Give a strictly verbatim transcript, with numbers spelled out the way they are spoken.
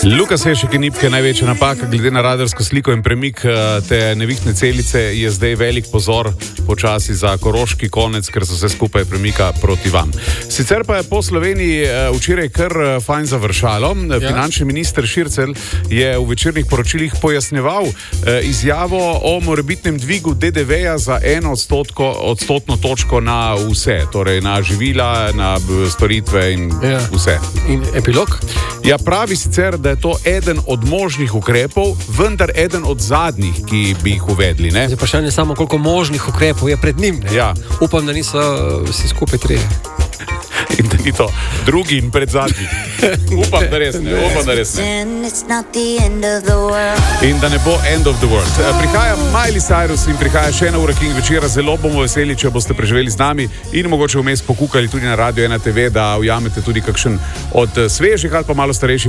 Luka Sešek in Nipke, največja napaka glede na radarsko sliko in premik te nevihtne celice je zdaj velik pozor počasi za koroški konec, ker se vse skupaj premika proti vam. Sicer pa je po Sloveniji včeraj kar fajn završalo. Ja. Finančni minister Šircelj je v večernih poročilih pojasnjeval izjavo o morebitnem dvigu D D V-ja za eno odstotko, odstotno točko na vse, torej na živila, na storitve in ja. vse. In epilog? Ja, pravi sicer, da je to eden od možnih ukrepov, vendar eden od zadnjih, ki bi jih uvedli. Ne? Zdaj pa še ne samo, koliko možnih ukrepov je pred njim. Ja. Upam, da niso vsi skupaj trije. In da ni to drugi in pred zadnji. Upam, da res ne. Upam, da res ne. In da ne bo end of the world. Prihaja Miley Cyrus in prihaja še ena ura King večera. Zelo bomo veseli, če boste preživeli z nami in mogoče vmes pokukali tudi na Radio ena T V, da ujamete tudi kakšen od svežih ali pa malo starejših